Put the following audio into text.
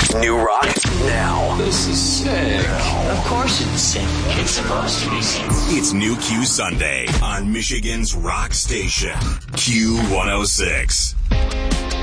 New rock now. This is sick. Of course it's sick. It's supposed to be sick. It's New Q Sunday on Michigan's rock station, Q106.